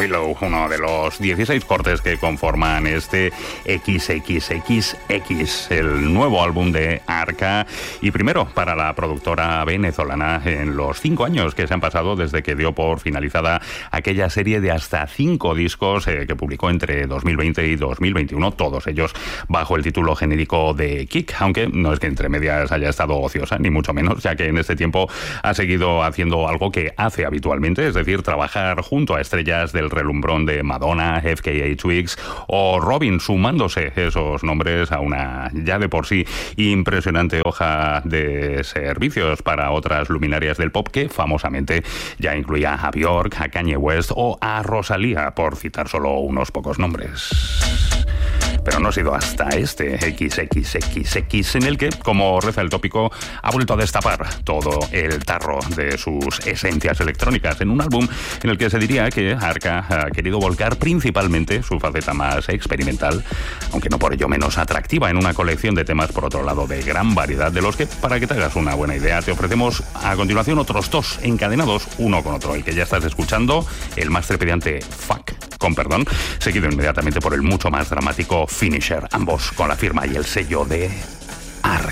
Willow, uno de los 16 cortes que conforman este XXXX, el nuevo álbum de Arca, y primero para la productora venezolana en los 5 años que se han pasado desde que dio por finalizada aquella serie de hasta 5 discos que publicó entre 2020 y 2021, todos ellos bajo el título genérico de Kick, aunque no es que entre medias haya estado ociosa, ni mucho menos, ya que en este tiempo ha seguido haciendo algo que hace habitualmente, es decir, trabajar junto a estrellas del relumbrón de Madonna, FKA Twigs o Robyn, sumándose esos nombres a una ya de por sí impresionante hoja de servicios para otras luminarias del pop que famosamente ya incluía a Björk, a Kanye West o a Rosalía, por citar solo unos pocos nombres. Pero no ha sido hasta este XXXX en el que, como reza el tópico, ha vuelto a destapar todo el tarro de sus esencias electrónicas en un álbum en el que se diría que Arca ha querido volcar principalmente su faceta más experimental, aunque no por ello menos atractiva, en una colección de temas, por otro lado, de gran variedad, de los que, para que te hagas una buena idea, te ofrecemos a continuación otros 2 encadenados, uno con otro. El que ya estás escuchando, el más trepidante Fuck, con perdón, seguido inmediatamente por el mucho más dramático Finisher, ambos con la firma y el sello de